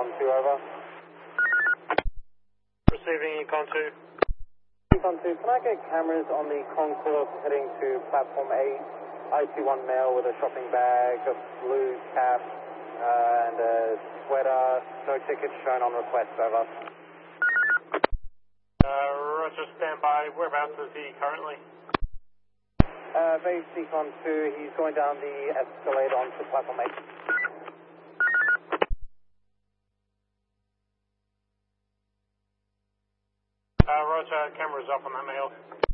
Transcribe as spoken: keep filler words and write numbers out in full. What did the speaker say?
Econ two, over. Receiving Econ two. Econ two, can I get cameras on the concourse heading to platform eight? I see one male with a shopping bag, a blue cap, uh, and a sweater. No tickets shown on request, over. Uh, Roger, stand by. Whereabouts is he currently? Uh, base Econ two, he's going down the escalator onto platform eight. Uh, Roger, camera's off on that male.